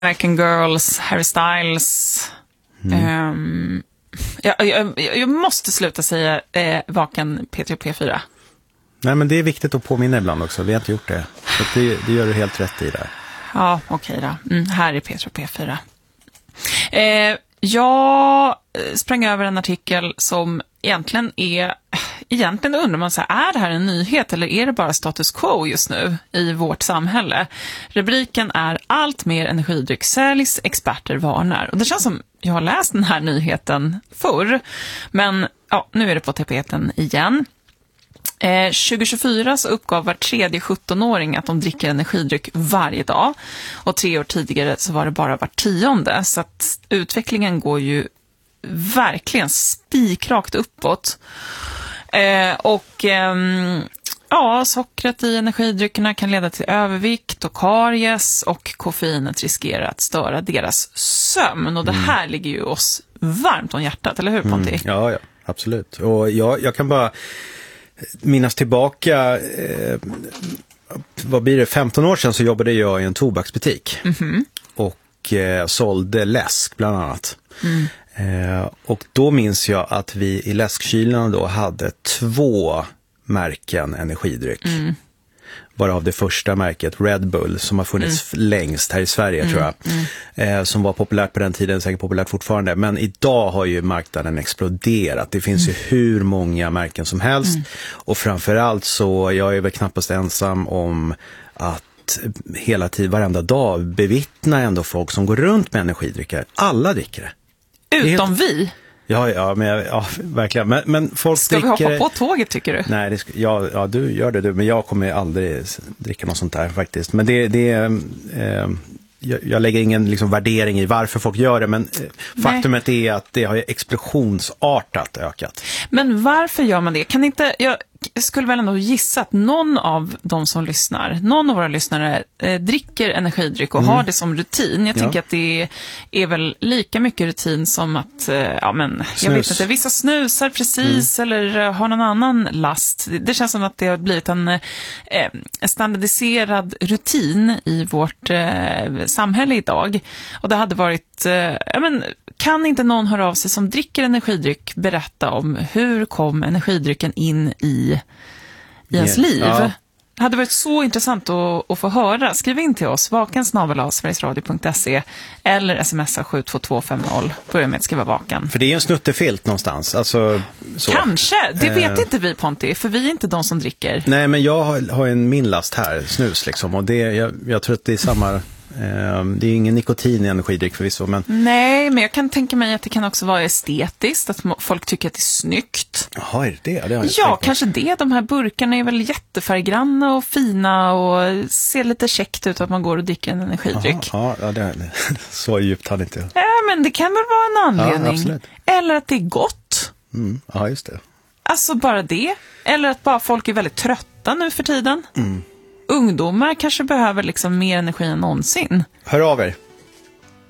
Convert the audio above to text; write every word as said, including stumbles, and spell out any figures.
American Girls, Harry Styles. Mm. Um, jag, jag, jag måste sluta säga eh, vaken P tre och P fyra. Nej, men det är viktigt att påminna ibland också. Vi har inte gjort det. Så det, det gör du helt rätt i där. Ja, okej okay då. Mm, här är P tre och P fyra. Eh, jag sprang över en artikel som egentligen är... Egentligen undrar man så här, är det här en nyhet eller är det bara status quo just nu i vårt samhälle? Rubriken är allt mer energidryck säljs, experter varnar. Och det känns som jag har läst den här nyheten förr. Men ja, nu är det på tapeten igen. Eh, tjugo tjugofyra så uppgav var tredje sjuttonåring att de dricker energidryck varje dag. Och tre år tidigare så var det bara var tionde. Så att utvecklingen går ju verkligen spikrakt uppåt. Eh, och eh, ja, sockret i energidryckerna kan leda till övervikt och karies, och koffeinet riskerar att störa deras sömn. Och det här ligger ju oss varmt om hjärtat, eller hur Ponti? Mm, ja, ja, absolut. Och jag, jag kan bara minnas tillbaka, eh, vad blir det, femton år sedan så jobbade jag i en tobaksbutik. Mm-hmm. Och eh, sålde läsk bland annat. Mm. Eh, och då minns jag att vi i läskkylarna då hade två märken energidryck. Mm. Varav det första märket Red Bull som har funnits mm. längst här i Sverige mm. tror jag. Mm. Eh, som var populärt på den tiden, säkert populärt fortfarande. Men idag har ju marknaden exploderat. Det finns mm. ju hur många märken som helst. Mm. Och framförallt så, jag är väl knappast ensam om att hela tiden, varenda dag bevittna ändå folk som går runt med energidrycker. Alla dricker det. Utom helt... vi? Ja, ja, men, ja verkligen. Men, men folk ska dricker... vi hoppa på tåget, tycker du? Nej, det ska... ja, ja, du gör det du. Men jag kommer aldrig dricka något sånt där faktiskt. Men det, det är... Eh, jag, jag lägger ingen liksom, värdering i varför folk gör det. Men eh, faktumet är att det har ju explosionsartat ökat. Men varför gör man det? Kan inte... Jag... Jag skulle väl ändå gissa att någon av de som lyssnar, någon av våra lyssnare eh, dricker energidryck och mm. har det som rutin. Jag tänker ja. att det är väl lika mycket rutin som att, eh, ja men, Snus. jag vet inte, vissa snusar precis mm. eller eh, har någon annan last. Det, det känns som att det har blivit en eh, standardiserad rutin i vårt eh, samhälle idag. Och det hade varit, eh, ja men, kan inte någon höra av sig som dricker energidryck berätta om hur kom energidrycken in i, i ens liv? Ja. Det hade varit så intressant att, att få höra. Skriv in till oss, vaken snabel-a sverigesradio punkt se eller smsa sju två två fem noll. Börja med att skriva vaken. För det är ju en snuttefilt någonstans. Alltså, så. Kanske, det vet eh. inte vi Ponti, för vi är inte de som dricker. Nej, men jag har, har en min last här, snus liksom. Och det, jag, jag tror att det är samma... Det är ingen nikotin i energidryck förvisso, men... Nej, men jag kan tänka mig att det kan också vara estetiskt, att folk tycker att det är snyggt. Jaha, är det det? det har jag ja, kanske det. De här burkarna är väl jättefärggranna och fina och ser lite käckt ut att man går och dricker en energidryck. Aha, ja, det är, så djupt hade inte. Ja, men det kan väl vara en anledning. Ja, eller att det är gott. Mm, ja, just det. Alltså bara det. Eller att bara folk är väldigt trötta nu för tiden. Mm. Ungdomar kanske behöver liksom mer energi än någonsin. Hör av er.